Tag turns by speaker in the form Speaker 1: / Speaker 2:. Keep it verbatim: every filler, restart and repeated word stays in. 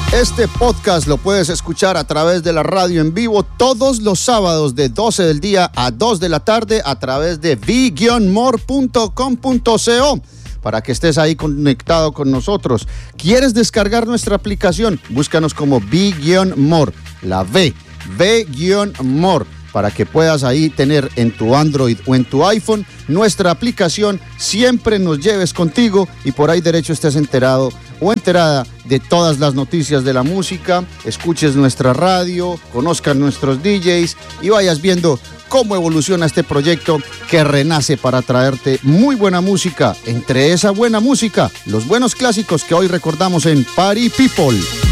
Speaker 1: Este podcast lo puedes escuchar a través de la radio en vivo todos los sábados de doce del día a dos de la tarde a través de v guion more punto com punto co para que estés ahí conectado con nosotros. ¿Quieres descargar nuestra aplicación? Búscanos como v guion more, la V, v guion more, para que puedas ahí tener en tu Android o en tu iPhone nuestra aplicación, siempre nos lleves contigo y por ahí derecho estés enterado o enterada de todas las noticias de la música, escuches nuestra radio, conozcas nuestros D Js y vayas viendo cómo evoluciona este proyecto que renace para traerte muy buena música. Entre esa buena música, los buenos clásicos que hoy recordamos en Party People.